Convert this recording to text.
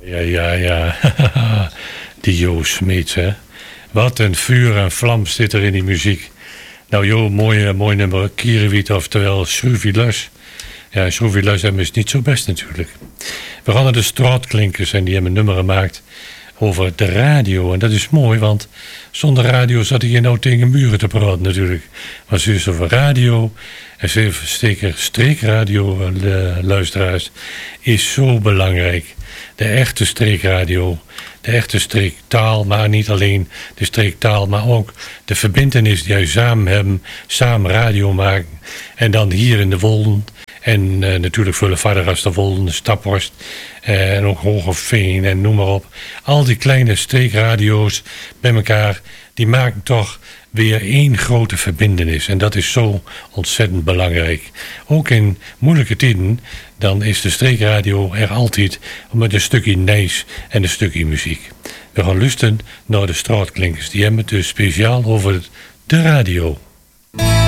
Ja. Die Jo Smeets, hè. Wat een vuur en vlam zit er in die muziek. Nou Jo, mooi nummer. Kierenwiet, oftewel Schroevilas. Ja, Schroevilas is niet zo best natuurlijk. We gaan naar de Straatklinkers en die hebben een nummer gemaakt over de radio. En dat is mooi, want zonder radio zat hij hier nou tegen muren te praten natuurlijk. Maar zoals over radio, en zeker streekradio luisteraars, is zo belangrijk. De echte streekradio, de echte streektaal, maar niet alleen de streektaal, maar ook de verbintenis die wij samen hebben, samen radio maken. En dan hier in de Wolden. En natuurlijk veel verder als de Wolden, Staphorst en ook Hogeveen en noem maar op. Al die kleine streekradio's bij elkaar, die maken toch weer één grote verbintenis. En dat is zo ontzettend belangrijk. Ook in moeilijke tijden, dan is de streekradio er altijd met een stukje nijs en een stukje muziek. We gaan luisteren naar de Straatklinkers. Die hebben het dus speciaal over de radio.